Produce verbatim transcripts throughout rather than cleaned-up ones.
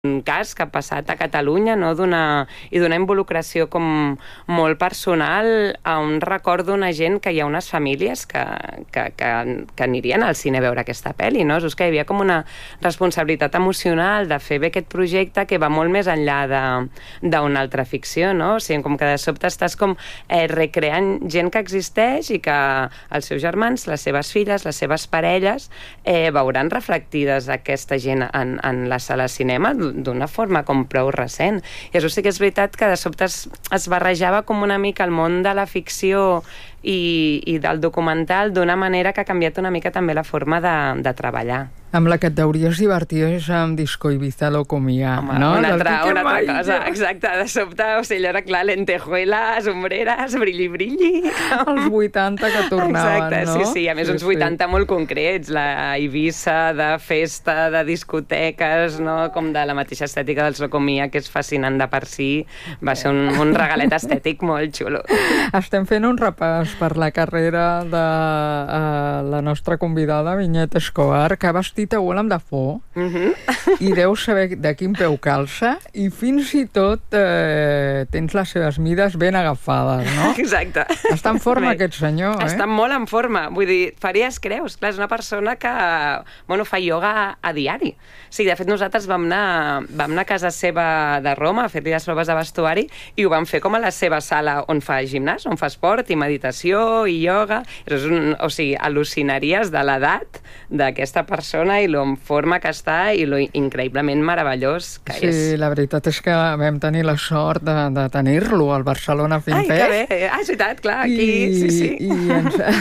un cas que ha passat a Catalunya, no? D'una, i d'una involucració com molt personal, a un record d'una gent que hi ha unes famílies que, que, que, que anirien al cine a veure aquesta pel·li, no? És que hi havia com una responsabilitat emocional de fer bé aquest projecte que va molt més enllà d'una altra ficció, no? O sigui, com que de sobte estàs com eh, recreant gent que existeix i que els seus germans, les seves filles, les seves parelles eh, veuran reflectides aquesta gent en, en la sala de cinema d'una forma com prou recent. I això sí que és veritat que de sobte es, es barrejava com una mica el món de la ficció i, i del documental d'una manera que ha canviat una mica també la forma de, de treballar. Amb la que et deuries divertir és amb Disco Ibiza Locomia, Home, no? Una altra, una altra cosa, exacte. De sobte, o sigui, allò era clar, lentejuelas, ombreres, brilli, brilli. Els vuitanta que tornaven, exacte, no? Sí, sí, a més sí, uns vuitanta sí. molt concrets, la Eivissa de festa, de discoteques, no? Com de la mateixa estètica dels Locomia, que és fascinant de per si, va ser un, un regalet estètic molt xulo. Estem fent un repàs per la carrera de uh, la nostra convidada, Vinyet Escobar, que ha vestit a Willem Dafoe, uh-huh. i deus saber de quin peu calça, i fins i tot eh, tens les seves mides ben agafades, no? Exacte. Està en forma aquest senyor, eh? Està molt en forma. Vull dir, faries creus. Clar, és una persona que bueno, fa ioga a, a diari. Sí, de fet, nosaltres vam anar, vam anar a casa seva de Roma a fer-li les proves de vestuari i ho vam fer com a la seva sala on fa gimnàs, on fa esport i meditació i ioga. És un, o sigui, al·lucinaries de l'edat d'aquesta persona i lo en forma que està i lo increïblement meravellós que sí, és. Sí, la veritat és que vam tenir la sort de, de tenir-lo al Barcelona Film Fest. Ai, que bé! Ah, és veritat, clar, aquí, I, sí, sí. I,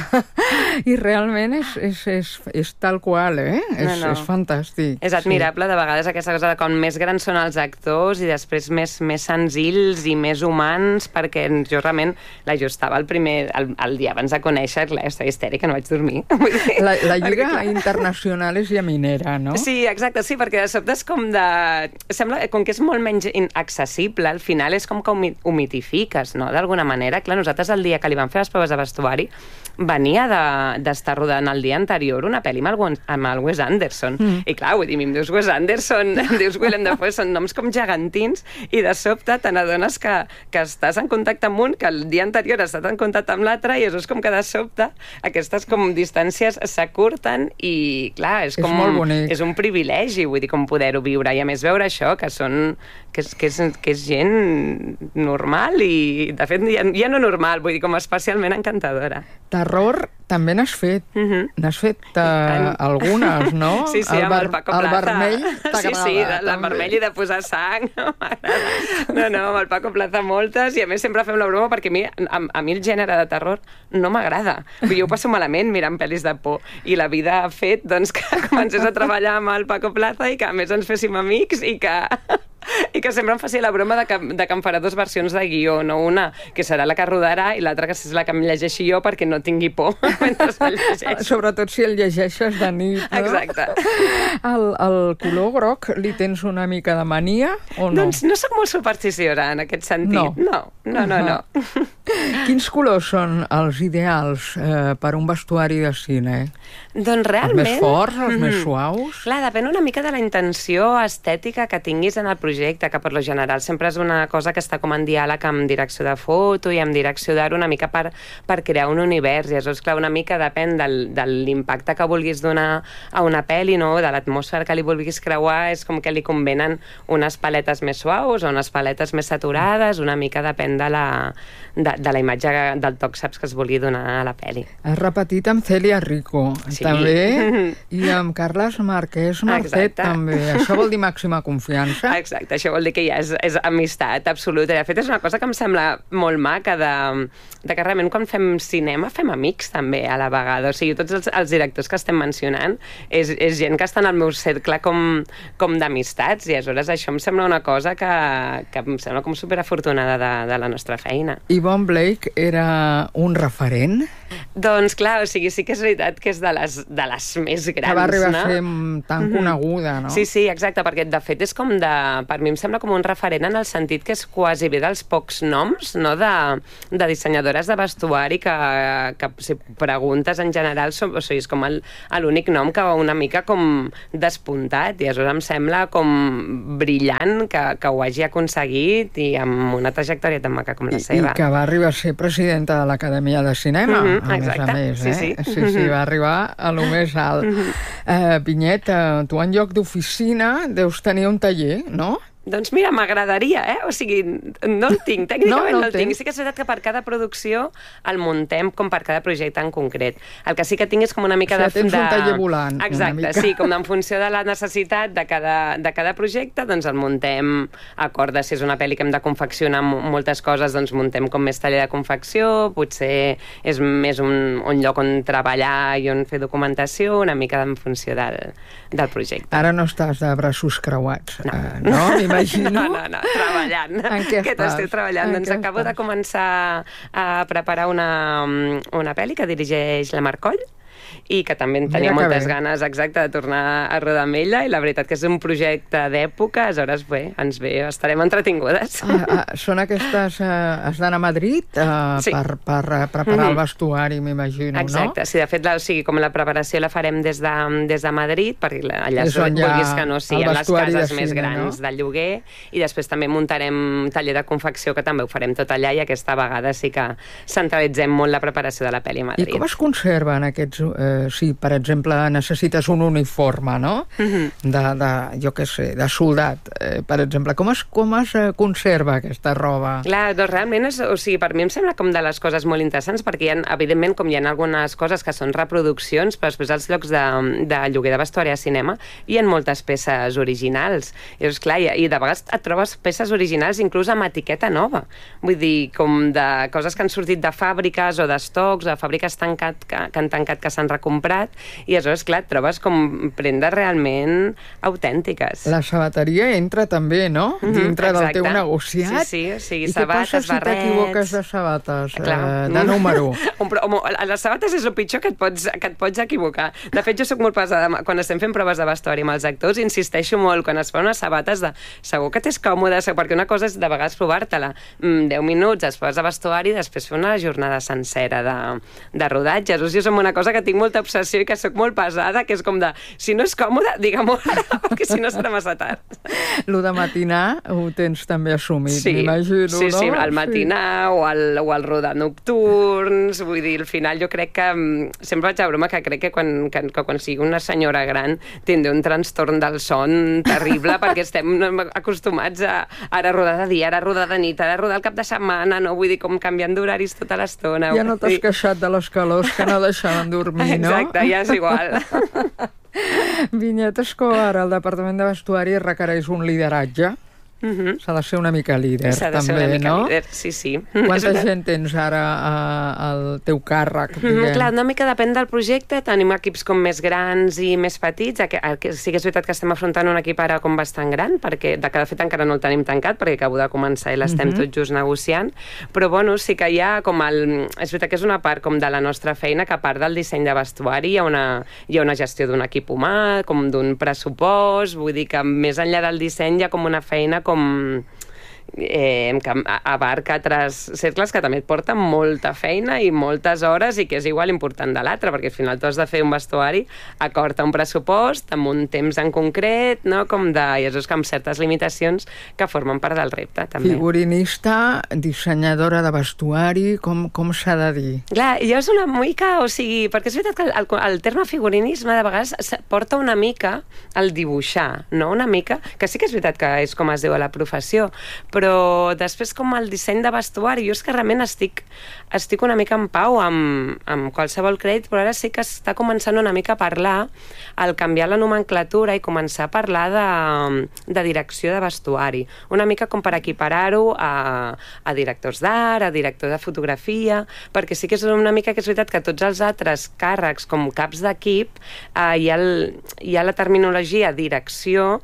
ens, i realment és, és, és, és tal qual, eh? No, és, no. és fantàstic. És admirable, sí. De vegades, aquesta cosa de com més grans són els actors i després més, més senzills i més humans, perquè jo realment l'ajustava el primer, el, el dia abans de conèixer, clar, estava histèrica, no vaig dormir. La, la lliga perquè, internacional és llaminera, no? Sí, exacte, sí, perquè de sobte és com de... Sembla, com que és molt menys accessible, al final és com que ho mitifiques, no?, d'alguna manera. Clar, nosaltres el dia que li vam fer les proves de vestuari venia d'estar de, rodant el dia anterior una pel·li amb el, amb el Wes Anderson. Mm. I clar, vull dir, em dius Wes Anderson, em dius Willem Dafoe, són noms com gegantins, i de sobte te n'adones que, que estàs en contacte amb un, que el dia anterior has estat en contacte amb l'altre, i això és com que de sobte aquestes com distàncies s'acurten i, clar, és com... És molt bonic. És un privilegi, vull dir, com poder-ho viure, i a més veure això, que són... que és, que és, que és gent normal i, de fet, ja, ja no normal, vull dir, com especialment encantadora. Terror també n'has fet. Uh-huh. N'has fet uh, algunes, no? Sí, sí, el amb el Paco Plaza. El vermell t'agrada. Sí, sí, el vermell i de posar sang, no m'agrada. No, no, amb el Paco Plaza moltes, i a més sempre fem la broma perquè a mi, a, a mi el gènere de terror no m'agrada. Jo ho passo malament mirant pel·lis de por, i la vida ha fet doncs, que comencés a treballar amb el Paco Plaza i que a més ens féssim amics i que... i que sempre em faci la broma de que, de que em farà dues versions de guió, no? Una que serà la que rodarà i l'altra que és la que em llegeixi jo perquè no tingui por mentre el llegeixo. Sobretot si el llegeixes de nit, no? Exacte. El, el color groc li tens una mica de mania o no? Doncs no soc molt supersticiosa en aquest sentit. No, no, no, no. no. Quins colors són els ideals eh, per un vestuari de cine? Doncs realment... Els més forts, els mm, més suaus? Clar, depèn una mica de la intenció estètica que tinguis en el projecte, que per lo general sempre és una cosa que està com en diàleg amb direcció de foto i amb direcció d'art una mica per, per crear un univers. I llavors, clar, una mica depèn del, de l'impacte que vulguis donar a una pel·li, no? De l'atmosfera que li vulguis creuar, és com que li convenen unes paletes més suaus o unes paletes més saturades, una mica depèn de la, de, de la imatge del toc, saps, que es vulgui donar a la pel·li. Has repetit amb Celia Rico, sí. També, i amb Carles Marquès Marcet, també. Això vol dir màxima confiança? Exacte, això vol dir que ja és, és amistat absoluta. De fet, és una cosa que em sembla molt maca, de, de que realment quan fem cinema fem amics també a la vegada. O sigui, tots els, els directors que estem mencionant és, és gent que està en el meu cercle com, com d'amistats, i aleshores això em sembla una cosa que, que em sembla com superafortunada de, de la nostra feina. Yvonne Blake era un referent? Doncs clar, o sigui, sí que és veritat que és de les, de les més grans, que va arribar no? a ser tan Mhm. coneguda, no? Sí, sí, exacte, perquè de fet és com de... Per mi em sembla com un referent en el sentit que és quasi bé dels pocs noms, no?, de, de dissenyadores de vestuari que, que si preguntes en general, som, o sigui, és com el- l'únic nom que una mica com despuntat, i aleshores em sembla com brillant que, que ho hagi aconseguit i amb una trajectòria tan maca com la I, seva. I que va arribar a ser presidenta de l'Acadèmia de Cinema, Mhm, a més exacte, a més, sí, eh? sí. Sí, sí, va arribar a lo més alt. eh, Vinyet, eh, tu en lloc d'oficina deus tenir un taller, no? Doncs mira, m'agradaria, eh? O sigui, no el tinc, tècnicament No, no, no no el el tinc. tens. Sí que és veritat que per cada producció el muntem com per cada projecte en concret. El que sí que tinc és com una mica O sigui, de... tens de... un taller volant, una Exacte, mica. sí, com en funció de la necessitat de cada, de cada projecte, doncs el muntem acord de si és una pel·li que hem de confeccionar mo- moltes coses, doncs muntem com més taller de confecció, potser és més un, un lloc on treballar i on fer documentació, una mica en funció del, del projecte. Ara no estàs de braços creuats, No. eh, no? M'imagino. No, no, no, treballant. En què que estàs? t'estic treballant. En Doncs què acabo de estàs? començar a preparar una, una pel·li que dirigeix la Marc Coll i que també en Mira tenia que moltes bé. ganes, exacte, de tornar a rodar amb ella, i la veritat que és un projecte d'època, aleshores, bé, ens ve, estarem entretingudes. Ah, ah, són aquestes... Eh, has d'anar a Madrid eh, Sí. per, per eh, preparar Mhm. el vestuari, m'imagino, Exacte, no? sí, de fet, la, o sigui, com la preparació la farem des de, des de Madrid, perquè la- allà, És on hi ha vulguis que no, sí, el en les vestuari de cases més cine, grans no? de lloguer, i després també muntarem taller de confecció, que també ho farem tot allà, i aquesta vegada sí que centralitzem molt la preparació de la pel·li a I Madrid. com es conserven aquests... Eh, si, per exemple, necessites un uniforme, no? Mhm. De, de, jo què sé, de soldat, eh, per exemple. Com es, com es eh, conserva aquesta roba? Clar, doncs realment, és, o sigui, per mi em sembla com de les coses molt interessants, perquè hi ha, evidentment, com hi ha algunes coses que són reproduccions, però després als llocs de, de lloguer de vestuari a cinema hi ha moltes peces originals. I, és clar, i, i de vegades et trobes peces originals inclús amb etiqueta nova. Vull dir, com de coses que han sortit de fàbriques o d'estocs, de fàbriques tancat, que, que han tancat, que s'han recomprat, i aleshores, clar, et trobes com prendes realment autèntiques. La sabateria entra també, no? Mhm, Dintre del teu exacte. negociat. Sí, sí, o sigui, I què sabates, passa si barrets. t'equivoques de sabates, Clar. eh, de número? Un pro- home, a les sabates és el pitjor que et pots, que et pots equivocar. De fet, jo sóc molt pesada. Quan estem fent proves de vestuari amb els actors, insisteixo molt quan es fan unes sabates de segur que t'és còmode, perquè una cosa és de vegades provar-te-la mm, deu minuts, després de vestuari, i després fer una jornada sencera de, de rodatge. O sigui, és una cosa que tinc molta obsessió i que sóc molt pesada, que és com de, si no és còmode, digue-m'ho ara, perquè si no serà massa tard. Lo de matinar ho tens també assumit, Sí, m'imagino, sí, no? sí, el matinar o el, o el rodar nocturns, vull dir, al final jo crec que, mm, sempre vaig a broma que crec que quan, que, que quan sigui una senyora gran tindré un trastorn del son terrible perquè estem acostumats a ara rodar de dia, ara rodar de nit, ara rodar el cap de setmana, no? Vull dir, com canviant d'horaris tota l'estona. Ja no t'has Sí. queixat de les calors que no deixaven dormir, no? Exacte, ja és igual. Vinyet Escobar, el Departament de Vestuari requereix un lideratge. Mhm. S'ha de ser una mica líder, S'ha de ser també, una mica no? líder, sí, sí. Quanta gent tens ara eh, al teu càrrec, Mm, diguem? clar, una mica depèn del projecte. Tenim equips com més grans i més petits. Aqu- aqu- Sí que és veritat que estem afrontant un equip ara com bastant gran, perquè de cada fet encara no el tenim tancat, perquè acabo de començar i l'estem Mhm. tot just negociant. Però bueno, sí que hi ha com el... És veritat que és una part com de la nostra feina, que a part del disseny de vestuari hi ha una, hi ha una gestió d'un equip humà, com d'un pressupost, vull dir que més enllà del disseny hi ha com una feina com... eh, que abarca altres cercles que també et porten molta feina i moltes hores i que és igual important de l'altre, perquè al final tu has de fer un vestuari acord a un pressupost, amb un temps en concret, no? Com de, i això és que amb certes limitacions que formen part del repte, també. Figurinista, dissenyadora de vestuari, com, com s'ha de dir? Clar, jo és una mica, o sigui, perquè és veritat que el, el terme figurinisme de vegades se- porta una mica al dibuixar, no? Una mica, que sí que és veritat que és com es diu a la professió, però després com el disseny de vestuari, jo és que realment estic, estic una mica en pau amb, amb qualsevol crèdit, però ara sí que està començant una mica a parlar, al canviar la nomenclatura i començar a parlar de, de direcció de vestuari, una mica com per equiparar-ho a, a directors d'art, a director de fotografia, perquè sí que és una mica que és veritat que tots els altres càrrecs com caps d'equip eh, hi, ha el, hi ha la terminologia direcció,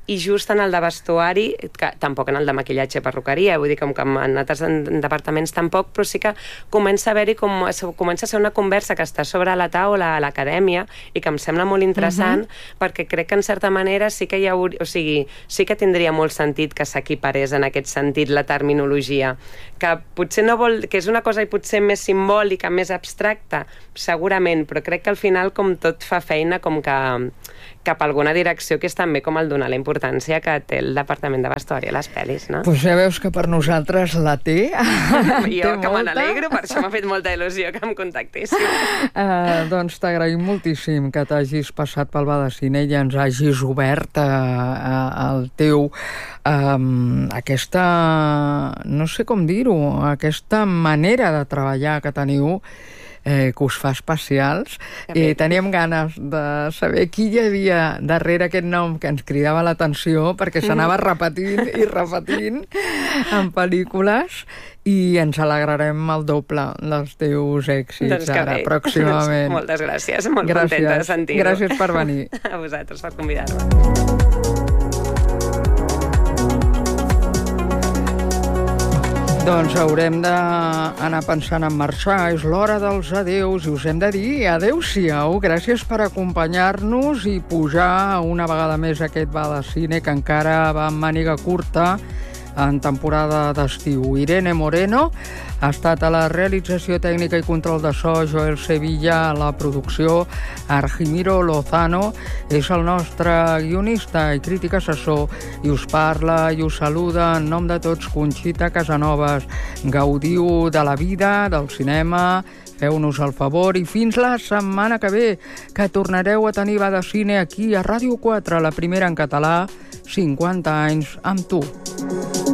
i just en el de vestuari, que tampoc en el de maquillatge i perruqueria, vull dir que com en altres departaments tampoc, però sí que comença a haver-hi com, comença a ser una conversa que està sobre la taula a l'acadèmia i que em sembla molt interessant, uh-huh. perquè crec que en certa manera sí que hi hauria, o sigui, sí que tindria molt sentit que s'equiparés en aquest sentit la terminologia, que potser no vol, que és una cosa i potser més simbòlica, més abstracta, segurament, però crec que al final com tot fa feina com que cap a alguna direcció, que és també com el donar la importància que té el departament de vestuari a les pel·lis, no? Pues ja veus que per nosaltres la té. Jo que me n'alegro, per això m'ha fet molta il·lusió que em contactéssiu. Uh, doncs t'agraïm moltíssim que t'hagis passat pel Bar de Cine i ens hagis obert uh, uh, el teu um, aquesta, no sé com dir-ho, aquesta manera de treballar que teniu, Eh, que us fa especials, i teníem ganes de saber qui hi havia darrere aquest nom que ens cridava l'atenció perquè s'anava repetint i repetint en pel·lícules, i ens alegrarem el doble dels teus èxits doncs ara, bé. Pròximament. Doncs moltes gràcies, molt gràcies. Contenta de sentir-ho. Gràcies per venir. A vosaltres per convidar-me. Doncs haurem d'anar pensant en marxar, és l'hora dels adeus i us hem de dir adeu-siau, gràcies per acompanyar-nos i pujar una vegada més a aquest Bar de Cine que encara va amb màniga curta en temporada d'estiu. Irene Moreno ha estat a la realització tècnica i control de so, Joel Sevilla a la producció, Argimiro Lozano és el nostre guionista i crític assessor, i us parla i us saluda en nom de tots Conxita Casanovas. Gaudiu de la vida, del cinema, feu-nos el favor i fins la setmana que ve, que tornareu a tenir Bar de Cine aquí a Ràdio quatre, la primera en català, cinquanta anys amb tu.